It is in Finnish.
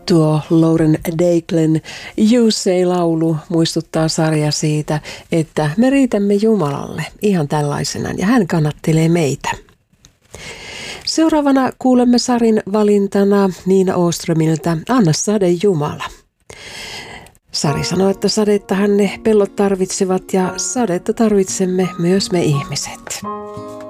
Tuo Lauren Daiglen You Say-laulu muistuttaa Saria siitä, että me riitämme Jumalalle ihan tällaisenaan ja hän kannattelee meitä. Seuraavana kuulemme Sarin valintana Nina Åströmiltä Anna sade Jumala. Sari sanoi, että sadettahan ne pellot tarvitsevat ja sadetta tarvitsemme myös me ihmiset.